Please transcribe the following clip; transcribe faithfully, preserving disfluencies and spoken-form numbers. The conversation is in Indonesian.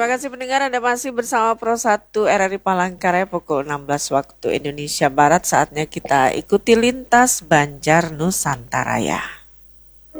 Terima kasih pendengar, Anda masih bersama Pro satu R R I Palangkaraya pukul enam belas waktu Indonesia Barat. Saatnya kita ikuti lintas Banjar Nusantara ya.